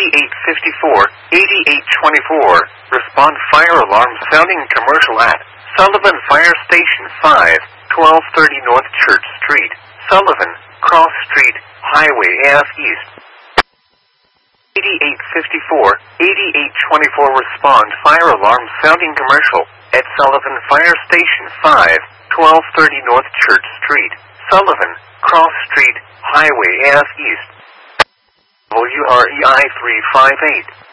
8854, 8824. Respond fire alarm sounding commercial at Sullivan Fire Station 5, 1230 North Church Street, Sullivan, Cross Street, Highway AF East. 8854, 8824. Respond fire alarm sounding commercial at Sullivan Fire Station 5, 1230 North Church Street, Sullivan, Cross Street, Highway AF East. WREI 358.